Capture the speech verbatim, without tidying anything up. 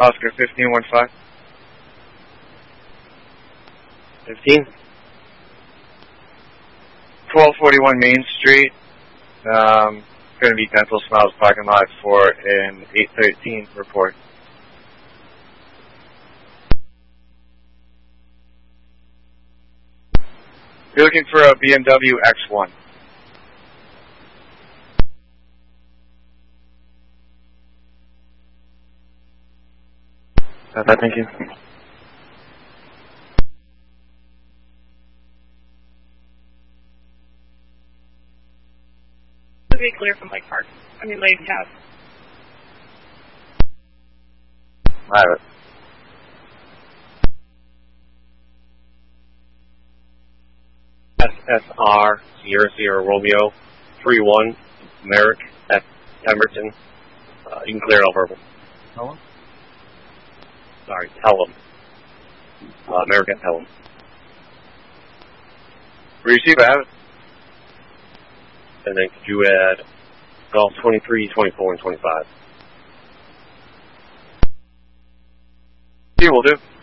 Oscar fifteen one five. fifteen? twelve forty-one Main Street. Um, going to be Dental Smiles parking lot for an eight thirteen report. You're looking for a B M W X one. Uh, thank you. To be clear from Lake Park. I mean, Lake House. I have it. S S R Sierra Sierra Romeo three one Merrick at Pemberton. Uh, you can clear it all verbal. Hello? Sorry, Pelham. Uh, Merrick at Pelham. Receive, I have it. And then could you add Golf twenty-three, twenty-four, and twenty-five? See, will do.